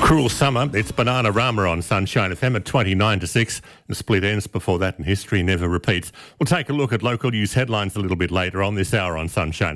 Cruel Summer, it's Banana Rama on Sunshine FM at 29 to 6. The split ends before that and history never repeats. We'll take a look at local news headlines a little bit later on this hour on Sunshine